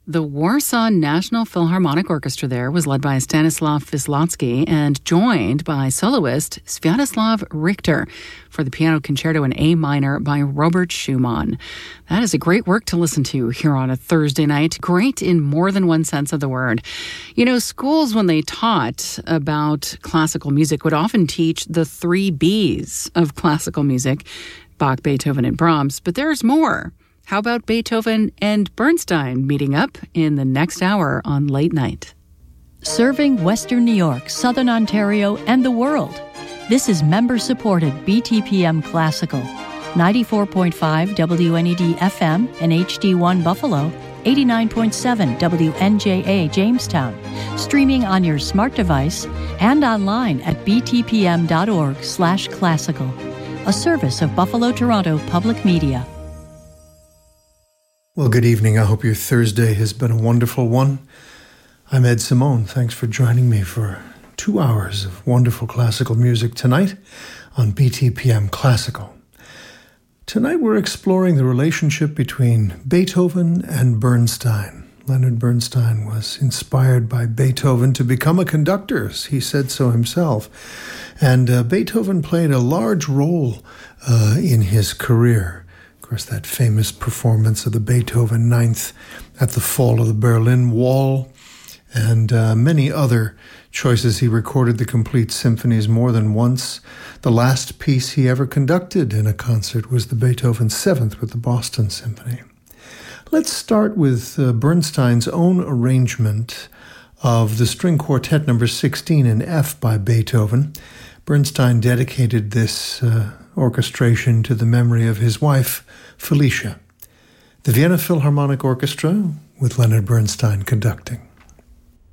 The Warsaw National Philharmonic Orchestra there was led by Stanislaw Wysocki and joined by soloist Sviatoslav Richter for the piano concerto in A minor by Robert Schumann. That is a great work to listen to here on a Thursday night. Great in more than one sense of the word. You know, schools, when they taught about classical music, would often teach the 3 B's of classical music, Bach, Beethoven, and Brahms, but there's more. How about Beethoven and Bernstein meeting up in the next hour on Late Night? Serving Western New York, Southern Ontario, and the world. This is member-supported BTPM Classical. 94.5 WNED FM and HD1 Buffalo, 89.7 WNJA Jamestown. Streaming on your smart device and online at btpm.org/classical. A service of Buffalo Toronto Public Media. Well, good evening. I hope your Thursday has been a wonderful one. I'm Ed Simone. Thanks for joining me for 2 hours of wonderful classical music tonight on BTPM Classical. Tonight we're exploring the relationship between Beethoven and Bernstein. Leonard Bernstein was inspired by Beethoven to become a conductor, he said so himself. And Beethoven played a large role in his career. Of course, that famous performance of the Beethoven Ninth at the fall of the Berlin Wall and many other choices. He recorded the complete symphonies more than once. The last piece he ever conducted in a concert was the Beethoven Seventh with the Boston Symphony. Let's start with Bernstein's own arrangement of the String Quartet number 16 in F by Beethoven. Bernstein dedicated this orchestration to the memory of his wife, Felicia. The Vienna Philharmonic Orchestra with Leonard Bernstein conducting.